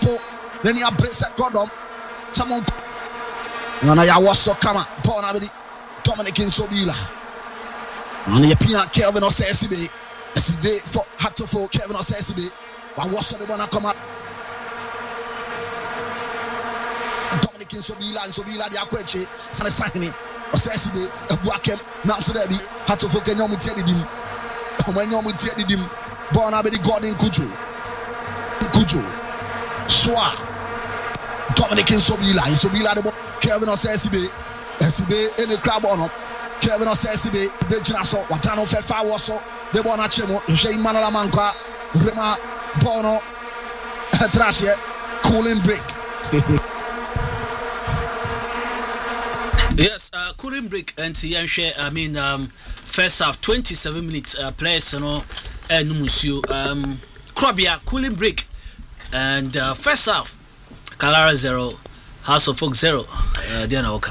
Fo. Then you brace at Rodom. Someone. Nana ya was so kama. Paul Abedi. Dominic Insobila. And you pia Kelvin Osesibe. SB for Hato for Kelvin Osesibe. I was the one come out. Dominic Insobila the Akweche. Sana Sahini. Osesibe. Ebuakem. Now so there be Hato for Kenyamu Tedidim. When you're with Tedidim. Born Abedi Gordon Kujo. Swa. Dominic Insobila the Kelvin Osesibe. SB in the crab on. Kelvin Osesibe, Bejinaso, Watano Fefa Waso, the Bonachemo, Shea Manalamanqua, Rema Bono, Trashia, cooling break. Yes, cooling break and share. I mean, first half 27 minutes. Players, you know, and Musio, Krabia cooling break, and first half, Kalara 0, House of Folk 0. Diana Oka.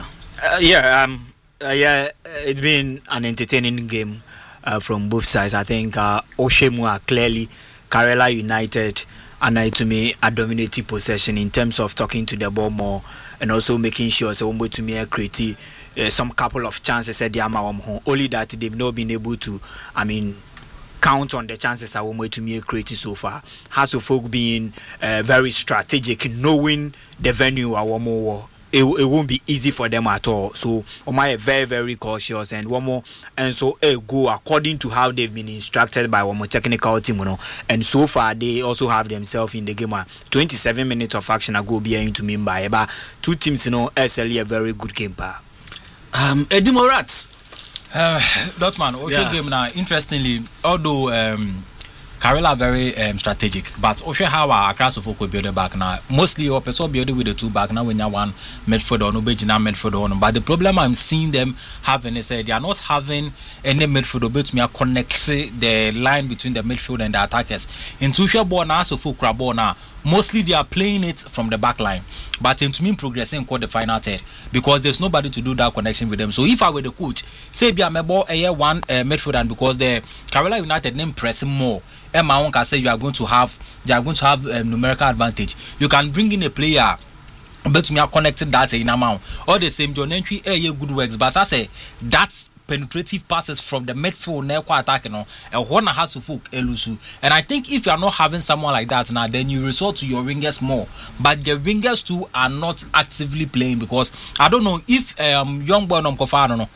Yeah, it's been an entertaining game from both sides. I think Oshemwa clearly, Karela United, and to me a dominating possession in terms of talking to the ball more and also making sure so to me create some couple of chances at the Amawam. Only that they've not been able to, count on the chances I want to me create so far. House of Folk being very strategic, knowing the venue I want more. It won't be easy for them at all. So Omaya very, very cautious and one more and so go according to how they've been instructed by one more technical team, and so far they also have themselves in the game. 27 minutes of action go be into me by about two teams, SLE a very good game. Eddie Morat. Dortmund, game now. Interestingly, although Karela very strategic, but Oshe how our class of folk will build the back now. Mostly or person build with the two back now when you one midfield or no Bejina midfield on. But the problem I'm seeing them having is they are not having any midfield but me connect the line between the midfield and the attackers. In Tusha ball now so folk ball now. Mostly they are playing it from the back line, but in to me progressing called the final third because there's nobody to do that connection with them. So if I were the coach, say be a member a year one midfield and because the Karela United name pressing more. Emma can say they are going to have numerical advantage. You can bring in a player but me are connected that in amount or the same John entry good works, but I say that's penetrative passes from the midfield near attack, and one has to folk elusu. And I think if you are not having someone like that now, then you resort to your wingers more. But the wingers too are not actively playing because I don't know if young boy Nomkofa,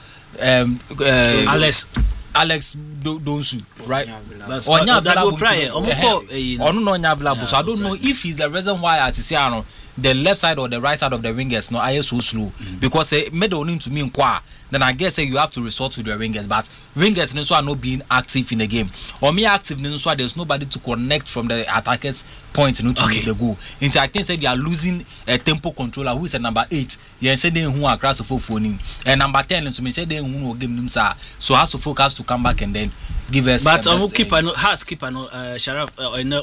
Alex Donsu, right? So I don't know if he's the reason why Atisiano the left side or the right side of the wingers no are so slow because middle to me then I guess you have to resort to the wingers, but wingers also are not being active in the game. Or me active, so there's nobody to connect from the attackers' point to make the goal. In fact, I think they are losing a tempo controller who is at number 8. You said they who are across the phone and number 10. So me said they who game them so has to focus to come back and then give us. But keep an has keep an Sharaf in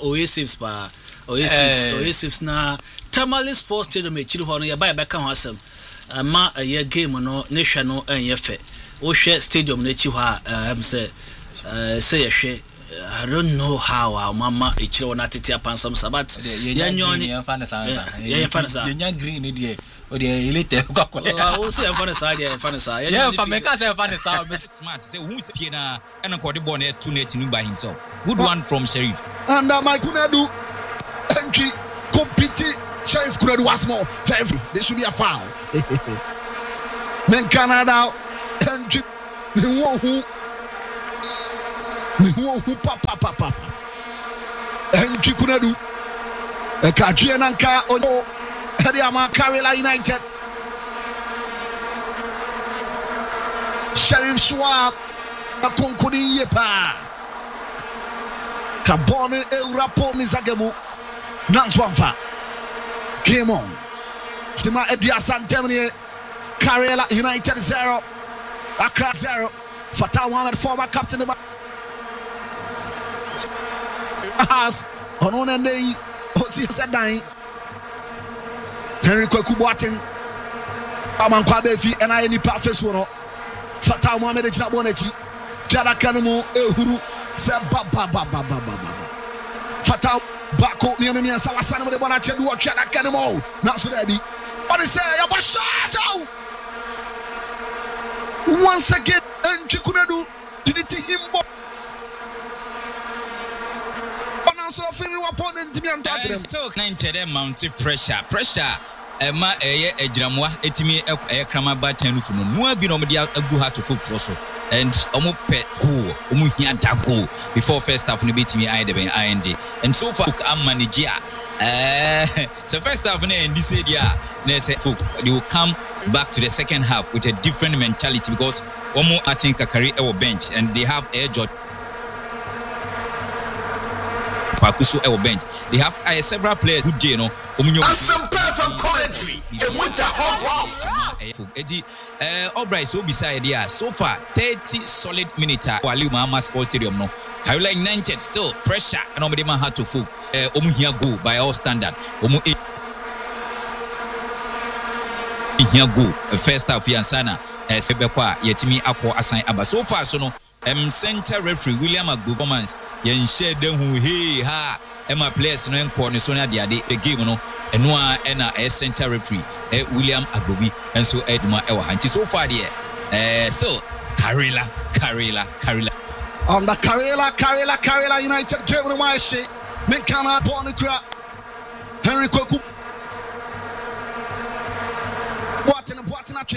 Oasis na Tamale Sports Stadium Chilhono ya buy back on some. Ma a year game no national and yefe. O share stadium nechi ha say a share. I don't know how our mama a children at it upon some sabat. Yan green idiot. Or the elite. I will say a funny side. Yeah, for me, because I find it smart. Say who's Piena and a Cordibone 2 net by himself. Good one from Sheriff. And my Kunadu entry compete. Sheriff could do once more. There should be a foul. Men Canada and papa and Chikunadu a Kajiananka or Hadiama Karela United. Sheriff Swab a Konkodi Yepa Kabone Eurapo Nizagemu Nanswamfa. Game on. Stima Edia Santemni, Karela United 0, Accra 0. Fatah Mohamed, former captain of has on and they said dying. Henry Kwakubatin, Aman Kwabefi, and I any professor. Fatah Mohamed Jabonechi, Jada Kanamo, Ehuru, said Baba. Fatah Bako mienu sawasane mo de bona chedu o twa da kanemo. Na so there be. What is say ya ba shot out. Once again Nchikunadu did it him. Still 90 mounted pressure. Emma Ejramwa etimi krama batan fu no no bi no dia agu ha to folk for so and omo pet goal omo hia da goal before first half no betimi I the IND and so far am manager so first half na end say dia na say folk they will come back to the second half with a different mentality because omo I think carry our bench and they have a George Pakuso our bench. They have several players good day, no. And some perfect commentary. And with the hot off. Albright, so beside there. So far, 30 solid minutes. Waliu Mahama Sports Stadium, no. Carolina United still pressure. And nobody man had to fool. Here go by all standard. Here go. First half, Yansana. Sebekwa Yetimi Akwa assign Aba. So far, so no. Center referee William Agbo yen share them who hey ha Emma players no enko ne so na dia the game no eno a na center referee William Agbo and so eduma e wa hanti so far there still Karela on the Karela United game no ma she men kana born kra Henry Kwaku what in